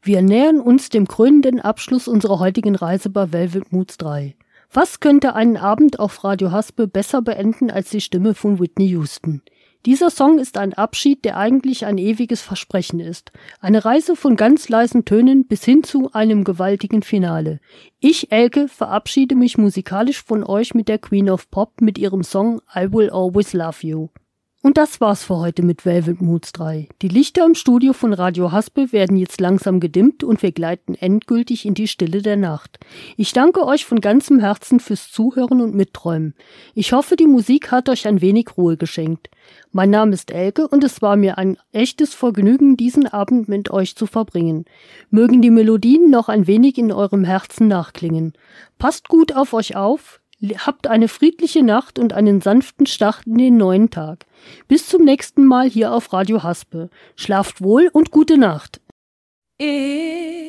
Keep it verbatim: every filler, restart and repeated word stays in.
Wir nähern uns dem krönenden Abschluss unserer heutigen Reise bei Velvet Moods drei. Was könnte einen Abend auf Radio Haspe besser beenden als die Stimme von Whitney Houston? Dieser Song ist ein Abschied, der eigentlich ein ewiges Versprechen ist. Eine Reise von ganz leisen Tönen bis hin zu einem gewaltigen Finale. Ich, Elke, verabschiede mich musikalisch von euch mit der Queen of Pop mit ihrem Song I Will Always Love You. Und das war's für heute mit Velvet Moods drei. Die Lichter im Studio von Radio Haspe werden jetzt langsam gedimmt und wir gleiten endgültig in die Stille der Nacht. Ich danke euch von ganzem Herzen fürs Zuhören und Mitträumen. Ich hoffe, die Musik hat euch ein wenig Ruhe geschenkt. Mein Name ist Elke und es war mir ein echtes Vergnügen, diesen Abend mit euch zu verbringen. Mögen die Melodien noch ein wenig in eurem Herzen nachklingen. Passt gut auf euch auf. Habt eine friedliche Nacht und einen sanften Start in den neuen Tag. Bis zum nächsten Mal hier auf Radio Haspe. Schlaft wohl und gute Nacht. If